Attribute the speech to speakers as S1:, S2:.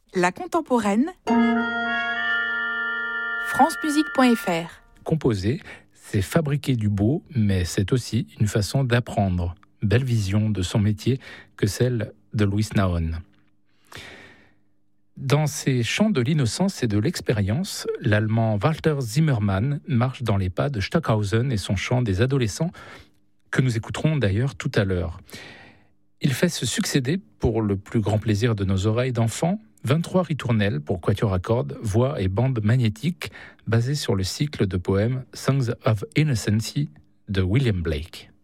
S1: La contemporaine, francemusique.fr.
S2: Composer, c'est fabriquer du beau, mais c'est aussi une façon d'apprendre. Belle vision de son métier que celle de Louis Naon. Dans ses chants de l'innocence et de l'expérience, l'Allemand Walter Zimmermann marche dans les pas de Stockhausen et son chant des adolescents, que nous écouterons d'ailleurs tout à l'heure. Il fait se succéder, pour le plus grand plaisir de nos oreilles d'enfants, 23 ritournelles pour quatuor à cordes, voix et bande magnétique, basées sur le cycle de poèmes Songs of Innocency de William Blake.